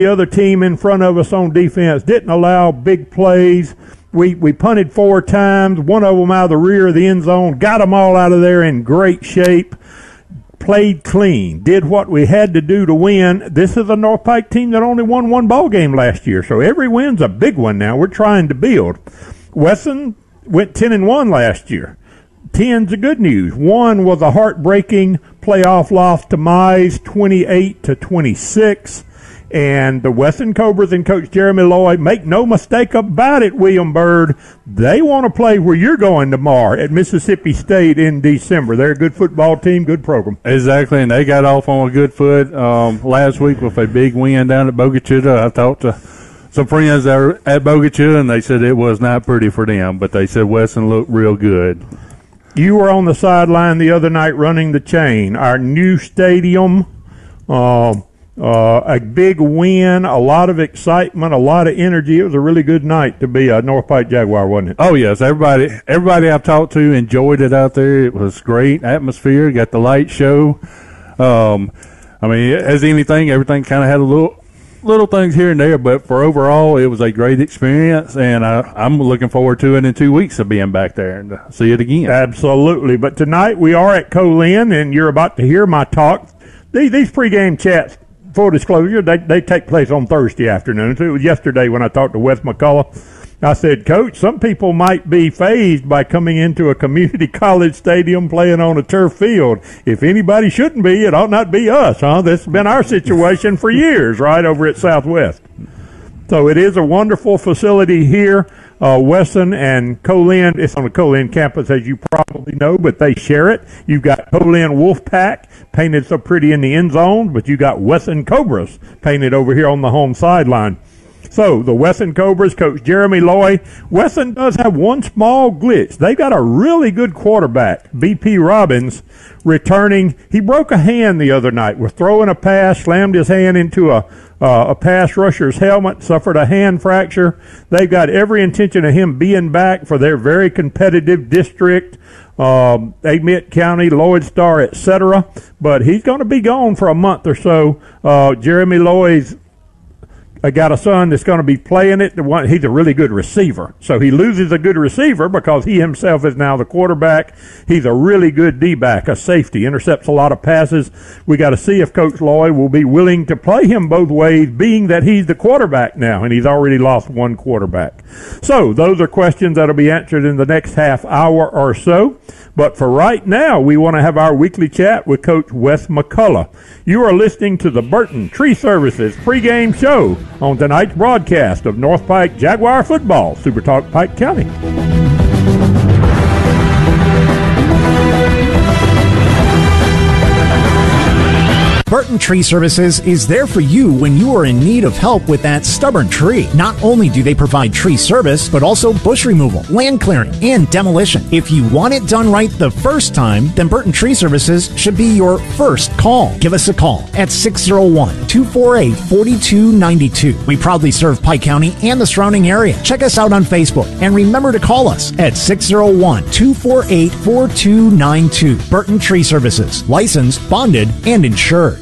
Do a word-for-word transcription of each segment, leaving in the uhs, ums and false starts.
the other team in front of us on defense, didn't allow big plays. We we punted four times, one of them out of the rear of the end zone, got them all out of there in great shape, played clean, did what we had to do to win. This is a North Pike team that only won one ball game last year, so every win's a big one now. We're trying to build. Wesson went ten and one last year. ten's the good news. One was a heartbreaking playoff loss to Mize, twenty-eight to twenty-six. And the Wesson Cobras and Coach Jeremy Lloyd, make no mistake about it, William Byrd, they want to play where you're going tomorrow at Mississippi State in December. They're a good football team, good program. Exactly, and they got off on a good foot um, last week with a big win down at Bogachitta. I talked to some friends that are at Bogachitta, and they said it was not pretty for them, but they said Wesson looked real good. You were on the sideline the other night running the chain. Our new stadium, uh, uh, a big win, a lot of excitement, a lot of energy. It was a really good night to be a North Pike Jaguar, wasn't it? Oh, yes. Everybody everybody I've talked to enjoyed it out there. It was great atmosphere. Got the light show. Um, I mean, as anything, everything kind of had a little little things here and there, but for overall, it was a great experience, and I, I'm looking forward to it in two weeks of being back there and to see it again. Absolutely. But tonight we are at Colin, and you're about to hear my talk. These, these pregame chats, full disclosure, they, they take place on Thursday afternoon. So it was yesterday when I talked to Wes McCullough. I said, Coach, some people might be fazed by coming into a community college stadium playing on a turf field. If anybody shouldn't be, it ought not be us, huh? This has been our situation for years, right, over at Southwest. So it is a wonderful facility here. Uh, Wesson and Colin, it's on the Colin campus, as you probably know, but they share it. You've got Colin Wolfpack painted so pretty in the end zone, but you got Wesson Cobras painted over here on the home sideline. So, the Wesson Cobras, Coach Jeremy Lloyd. Wesson does have one small glitch. They've got a really good quarterback, B P Robbins, returning. He broke a hand the other night. Was throwing a pass, slammed his hand into a uh, a pass rusher's helmet, suffered a hand fracture. They've got every intention of him being back for their very competitive district, um, Amite County, Lloyd Star, et cetera. But he's going to be gone for a month or so. Uh, Jeremy Lloyd's I got a son that's going to be playing it. He's a really good receiver. So he loses a good receiver because he himself is now the quarterback. He's a really good D-back, a safety, intercepts a lot of passes. We got to see if Coach Lloyd will be willing to play him both ways, being that he's the quarterback now, and he's already lost one quarterback. So those are questions that will be answered in the next half hour or so. But for right now, we want to have our weekly chat with Coach Wes McCullough. You are listening to the Burton Tree Services pregame show on tonight's broadcast of North Pike Jaguar Football, Super Talk Pike County. Burton Tree Services is there for you when you are in need of help with that stubborn tree. Not only do they provide tree service, but also bush removal, land clearing, and demolition. If you want it done right the first time, then Burton Tree Services should be your first call. Give us a call at six oh one, two four eight, four two nine two. We proudly serve Pike County and the surrounding area. Check us out on Facebook and remember to call us at six oh one, two four eight, four two nine two. Burton Tree Services, licensed, bonded, and insured.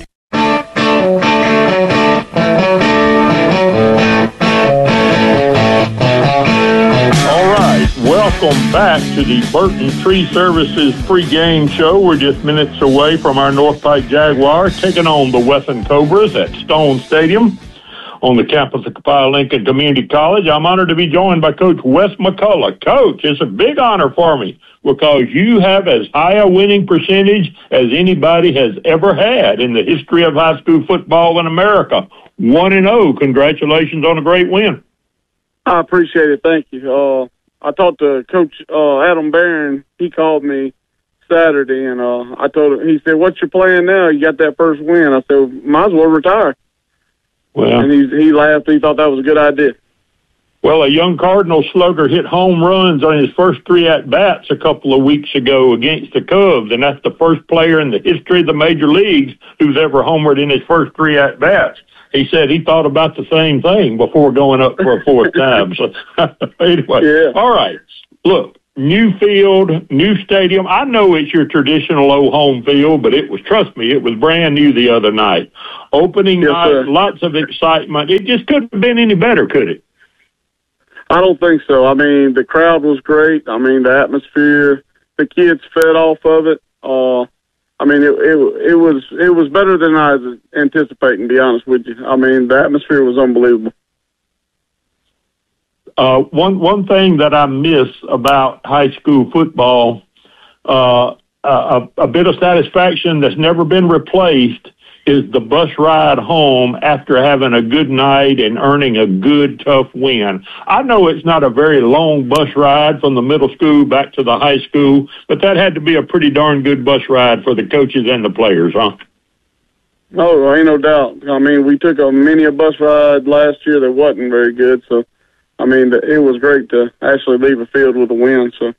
Welcome back to the Burton Tree Services pregame show. We're just minutes away from our North Pike Jaguars taking on the Wesson Cobras at Stone Stadium on the campus of Copiah Lincoln Community College. I'm honored to be joined by Coach Wes McCullough. Coach, it's a big honor for me because you have as high a winning percentage as anybody has ever had in the history of high school football in America. one and oh. Congratulations on a great win. I appreciate it. Thank you. Uh, I talked to Coach uh, Adam Barron. He called me Saturday, and uh, I told him, he said, what's your plan now? You got that first win. I said, might as well retire. Well, and he, he laughed. He thought that was a good idea. Well, a young Cardinal slugger hit home runs on his first three at-bats a couple of weeks ago against the Cubs, and that's the first player in the history of the major leagues who's ever homered in his first three at-bats. He said he thought about the same thing before going up for a fourth time. So anyway, yeah. All right. Look, new field, new stadium. I know it's your traditional old home field, but it was, trust me, it was brand new the other night. Opening yes, night, sir. Lots of excitement. It just couldn't have been any better, could it? I don't think so. I mean, the crowd was great. I mean, the atmosphere, the kids fed off of it. Uh, I mean, it, it it was it was better than I was anticipating, to be honest with you. I mean, the atmosphere was unbelievable. Uh, one one thing that I miss about high school football, uh, a, a bit of satisfaction that's never been replaced, is the bus ride home after having a good night and earning a good, tough win. I know it's not a very long bus ride from the middle school back to the high school, but that had to be a pretty darn good bus ride for the coaches and the players, huh? No, ain't no doubt. I mean, we took a many a bus ride last year that wasn't very good, so, I mean, it was great to actually leave a field with a win, so.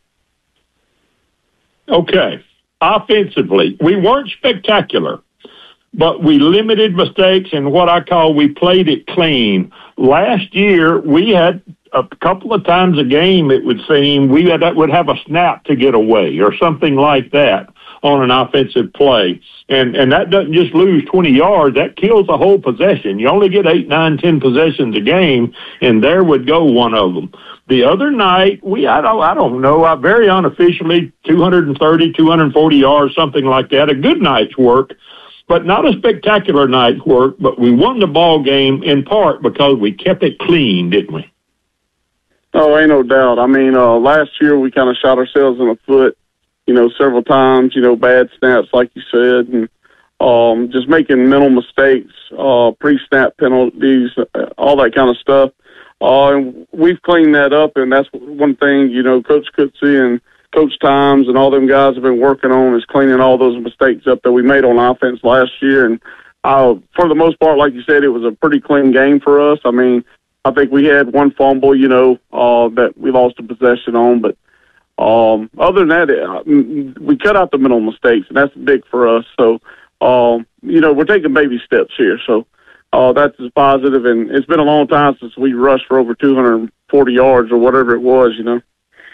Okay. Offensively, we weren't spectacular, but we limited mistakes, and what I call we played it clean. Last year, we had a couple of times a game, it would seem, we had, would have a snap to get away or something like that on an offensive play. And and that doesn't just lose twenty yards, that kills the whole possession. You only get eight, nine, ten possessions a game, and there would go one of them. The other night, we, I don't, I don't know, I very unofficially, two thirty, two forty yards, something like that, a good night's work. But not a spectacular night's work, but we won the ball game in part because we kept it clean, didn't we? Oh, ain't no doubt. I mean, uh, last year we kind of shot ourselves in the foot, you know, several times, you know, bad snaps, like you said, and um, just making mental mistakes, uh, pre-snap penalties, uh, all that kind of stuff. Uh, and we've cleaned that up, and that's one thing, you know, Coach Coetzee and Coach Times and all them guys have been working on is cleaning all those mistakes up that we made on offense last year. And uh, for the most part, like you said, it was a pretty clean game for us. I mean, I think we had one fumble, you know, uh, that we lost a possession on. But um, other than that, it, we cut out the mental mistakes, and that's big for us. So, um, you know, we're taking baby steps here. So uh, that's positive. And it's been a long time since we rushed for over two hundred forty yards or whatever it was, you know.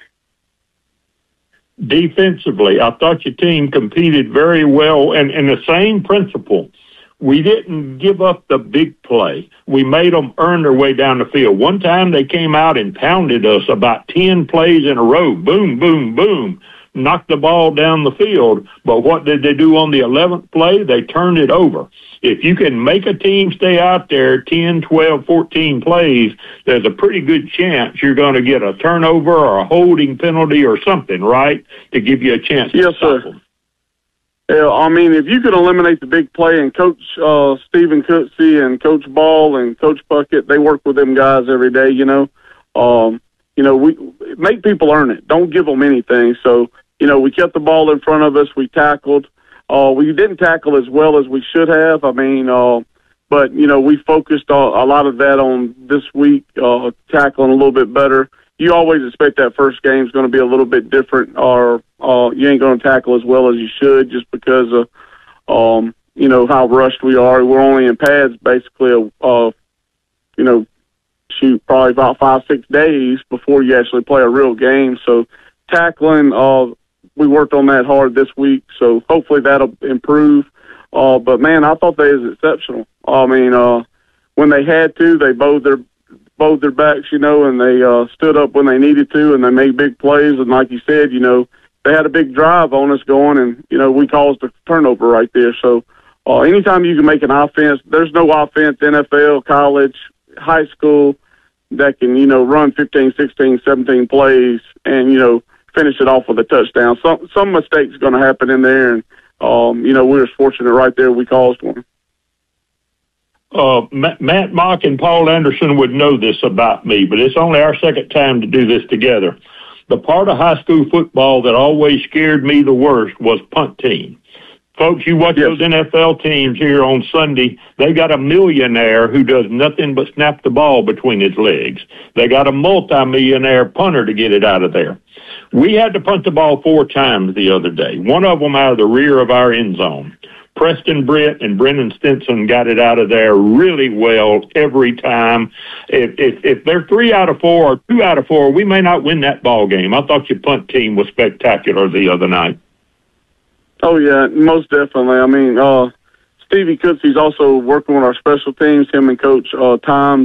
Defensively, I thought your team competed very well, and, and the same principle. We didn't give up the big play. We made them earn their way down the field. One time they came out and pounded us about ten plays in a row. Boom, boom, boom. Knocked the ball down the field. But what did they do on the eleventh play? They turned it over. If you can make a team stay out there ten, twelve, fourteen plays, there's a pretty good chance you're going to get a turnover or a holding penalty or something, right, to give you a chance to yes, stop sir. them. Yeah, I mean, if you could eliminate the big play, and Coach uh, Stephen Coetzee and Coach Ball and Coach Puckett, they work with them guys every day, you know. Um, you know, we make people earn it. Don't give them anything. So, you know, we kept the ball in front of us. We tackled. Uh, we didn't tackle as well as we should have. I mean, uh, but, you know, we focused a, a lot of that on this week, uh, tackling a little bit better. You always expect that first game is going to be a little bit different, or uh, you ain't going to tackle as well as you should just because of, um, you know, how rushed we are. We're only in pads basically, uh, you know, shoot, probably about five, six days before you actually play a real game. So tackling, uh, we worked on that hard this week, so hopefully that'll improve. Uh, but, man, I thought they was exceptional. I mean, uh, when they had to, they bowed their bowed their backs, you know, and they uh, stood up when they needed to, and they made big plays. And like you said, you know, they had a big drive on us going, and, you know, we caused a turnover right there. So uh, anytime you can make an offense, there's no offense, N F L, college, high school, that can, you know, run fifteen, sixteen, seventeen plays and, you know, finish it off with a touchdown. Some some mistakes going to happen in there, and, um, you know, we were fortunate right there we caused one. Uh, Matt Mock and Paul Anderson would know this about me, but it's only our second time to do this together. The part of high school football that always scared me the worst was punt team. Folks, you watch yes. those N F L teams here on Sunday, they got a millionaire who does nothing but snap the ball between his legs. They got a multimillionaire punter to get it out of there. We had to punt the ball four times the other day, one of them out of the rear of our end zone. Preston Britt and Brennan Stinson got it out of there really well every time. If, if if they're three out of four or two out of four, we may not win that ball game. I thought your punt team was spectacular the other night. Oh, yeah, most definitely. I mean, uh, Stevie Cooksy's also working on our special teams, him and Coach uh, Tom